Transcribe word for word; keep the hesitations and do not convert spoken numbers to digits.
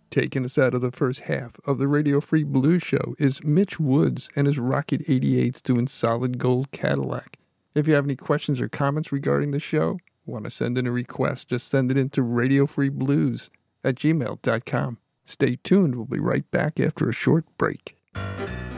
Taking us out of the first half of the Radio Free Blues Show is Mitch Woods and his Rocket eighty-eights doing Solid Gold Cadillac. If you have any questions or comments regarding the show, want to send in a request, just send it into radiofreeblues at gmail dot com. Stay tuned. We'll be right back after a short break.